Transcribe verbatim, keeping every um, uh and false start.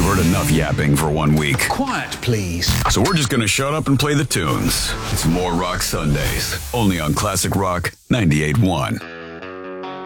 We've heard enough yapping for one week. Quiet, please. So we're just going to shut up and play the tunes. It's More Rock Sundays, only on Classic Rock ninety-eight point one.